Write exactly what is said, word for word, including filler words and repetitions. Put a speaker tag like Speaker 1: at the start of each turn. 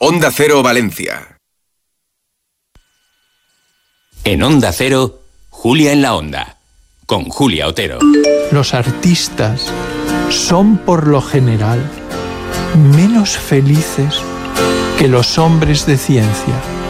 Speaker 1: Onda Cero Valencia.
Speaker 2: En Onda Cero, Julia en la Onda, con Julia Otero.
Speaker 3: Los artistas son por lo general menos felices que los hombres de ciencia.